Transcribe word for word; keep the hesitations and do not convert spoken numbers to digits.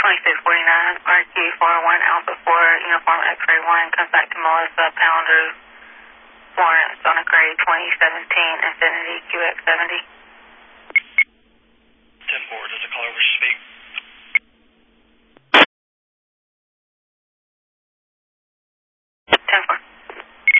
twenty-six forty-nine, R Q four one Alpha four, Uniform X-ray one, comes back to Melissa Pounder, Florence on a grade twenty seventeen, Infinity Q X seventy.